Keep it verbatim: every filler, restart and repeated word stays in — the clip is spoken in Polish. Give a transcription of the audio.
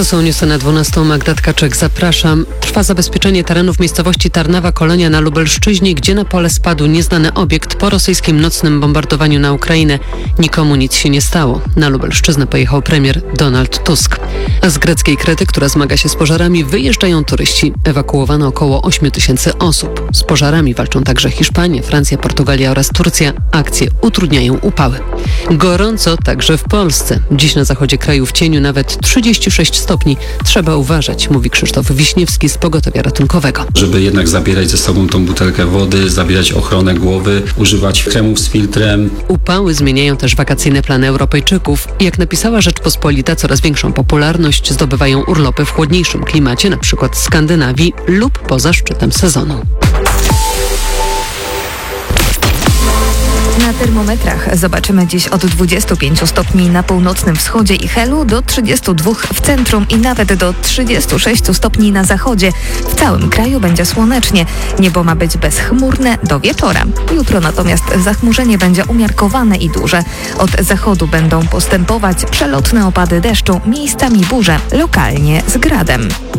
To są newsy na dwunastą. Magda Tkaczyk, zapraszam. Trwa zabezpieczenie terenów miejscowości Tarnawa Kolonia na Lubelszczyźnie, gdzie na pole spadł nieznany obiekt po rosyjskim nocnym bombardowaniu na Ukrainę. Nikomu nic się nie stało. Na Lubelszczyznę pojechał premier Donald Tusk. A z greckiej Krety, która zmaga się z pożarami, wyjeżdżają turyści. Ewakuowano około ośmiu tysięcy osób. Z pożarami walczą także Hiszpania, Francja, Portugalia oraz Turcja. Akcje utrudniają upały. Gorąco także w Polsce. Dziś na zachodzie kraju w cieniu nawet trzydzieści sześć stopni. Trzeba uważać, mówi Krzysztof Wiśniewski z Pogotowia Ratunkowego. Żeby jednak zabierać ze sobą tą butelkę wody, zabierać ochronę głowy, używać kremów z filtrem. Upały zmieniają też wakacyjne plany Europejczyków. Jak napisała Rzeczpospolita, coraz większą popularność zdobywają urlopy w chłodniejszym klimacie, na przykład w Skandynawii lub poza szczytem sezonu. Na termometrach zobaczymy dziś od dwudziestu pięciu stopni na północnym wschodzie i Helu do trzydziestu dwóch w centrum i nawet do trzydziestu sześciu stopni na zachodzie. W całym kraju będzie słonecznie. Niebo ma być bezchmurne do wieczora. Jutro natomiast zachmurzenie będzie umiarkowane i duże. Od zachodu będą postępować przelotne opady deszczu, miejscami burze, lokalnie z gradem.